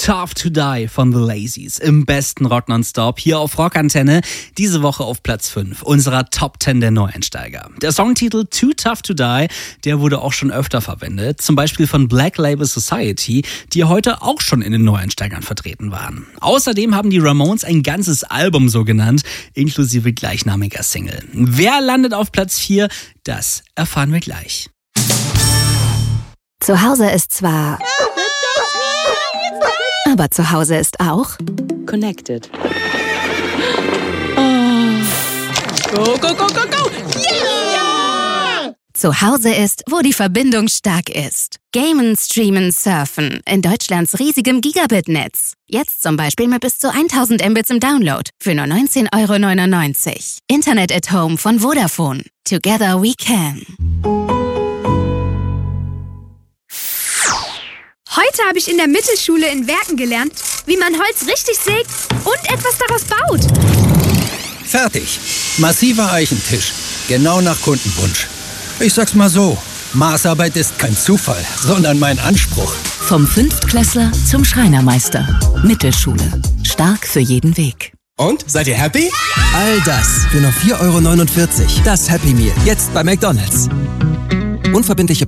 Tough to Die von The Lazies im besten Rock Nonstop hier auf Rockantenne. Diese Woche auf Platz 5 unserer Top 10 der Neueinsteiger. Der Songtitel Too Tough to Die, der wurde auch schon öfter verwendet. Zum Beispiel von Black Label Society, die heute auch schon in den Neueinsteigern vertreten waren. Außerdem haben die Ramones ein ganzes Album so genannt, inklusive gleichnamiger Single. Wer landet auf Platz 4? Das erfahren wir gleich. Zu Hause ist zwar... Aber zu Hause ist auch... Connected. Go, go, go, go, go! Yeah! Zu Hause ist, wo die Verbindung stark ist. Gamen, streamen, surfen. In Deutschlands riesigem Gigabit-Netz. Jetzt zum Beispiel mit bis zu 1000 Mbits im Download. Für nur 19,99 €. Internet at Home von Vodafone. Together we can. Heute habe ich in der Mittelschule in Werken gelernt, wie man Holz richtig sägt und etwas daraus baut. Fertig. Massiver Eichentisch. Genau nach Kundenwunsch. Ich sag's mal so, Maßarbeit ist kein Zufall, sondern mein Anspruch. Vom Fünftklässler zum Schreinermeister. Mittelschule. Stark für jeden Weg. Und? Seid ihr happy? All das für nur 4,49 €. Das Happy Meal. Jetzt bei McDonald's. Unverbindliche